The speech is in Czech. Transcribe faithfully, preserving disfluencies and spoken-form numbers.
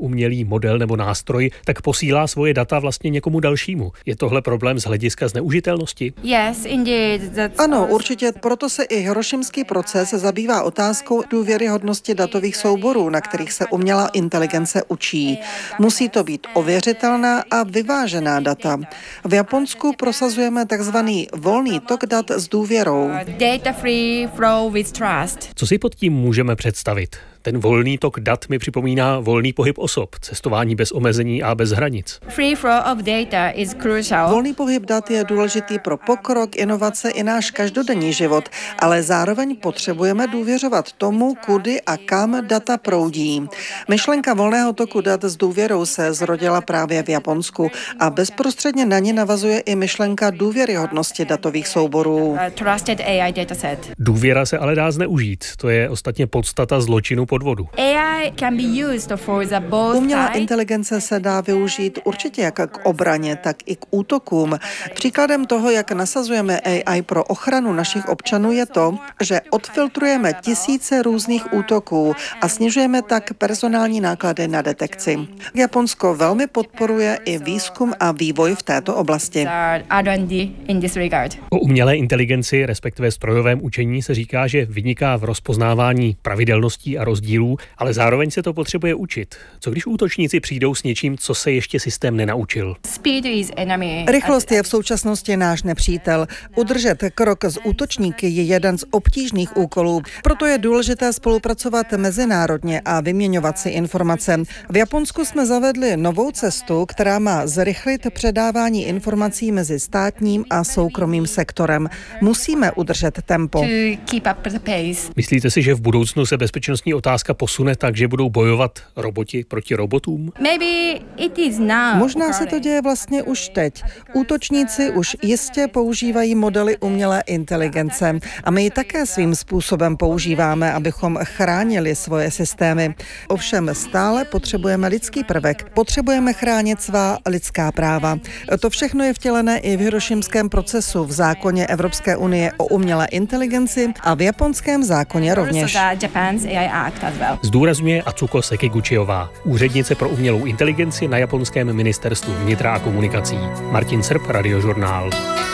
umělý model nebo nástroj, tak posílá svoje data vlastně někomu dalšímu. Je tohle problém z hlediska zneužitelnosti? Yes, indeed. Ano, určitě, proto se i hirošimský proces zabývá otázkou důvěryhodnosti datových souborů, na kterých se umělá inteligence učí. Musí to být ověřitelná a vyvážená data. V Japonsku prosazujeme takzvaný volný tok dat s důvěrou. Data free flow with trust. Co si pod tím můžeme představit? Ten volný tok dat mi připomíná volný pohyb osob, cestování bez omezení a bez hranic. Free flow of data is crucial. Volný pohyb dat je důležitý pro pokrok, inovace i náš každodenní život, ale zároveň potřebujeme důvěřovat tomu, kudy a kam data proudí. Myšlenka volného toku dat s důvěrou se zrodila právě v Japonsku a bezprostředně na ní navazuje i myšlenka důvěryhodnosti datových souborů. Trusted A I dataset. Důvěra se ale dá zneužít. To je ostatně podstata zločinu podvodu. A I can be used for the both Umělá side. inteligence se dá využít určitě jak k obraně, tak i k útokům. Příkladem toho, jak nasazujeme A I pro ochranu našich občanů, je to, že odfiltrujeme tisíce různých útoků a snižujeme tak personální náklady na detekci. Japonsko velmi podporuje i výzkum a vývoj v této oblasti. R and D in this regard. O umělé inteligenci, respektive strojovém učení, se říká, že vyniká v rozpoznávání pravidelností a rozdílů, ale zároveň se to potřebuje učit. Co když útočníci přijdou s něčím, co se ještě systém nenaučil? Speed is enemy. Rychlost je v současnosti náš nepřítel. Udržet krok s útočníky je jeden z obtížných úkolů. Proto je důležité spolupracovat mezinárodně a vyměňovat si informace. V Japonsku jsme zavedli novou cestu, která má zrychlit předávání informací mezi státním a soukromým sektorem. Musíme udržet tempo. To keep up the pace. Myslíte si, že v budoucnu se bezpečnostní otázka posune tak, že budou bojovat roboti proti robotům? Maybe it is now. Možná se to děje vlastně už teď. Útočníci už jistě používají modely umělé inteligence a my ji také svým způsobem používáme, abychom chránili svoje systémy. Ovšem stále potřebujeme lidský prvek. Potřebujeme chránit svá lidská práva. To všechno je vtělené i v hirošimském procesu, v zákoně Evropské unie o umělé inteligenci a v japonském zákoně rovněž. Zdůrazňuje Atsuko Sekiguchiová, úřednice pro umělou inteligenci na japonském ministerstvu vnitra a komunikací. Martin Srb, Radiožurnál.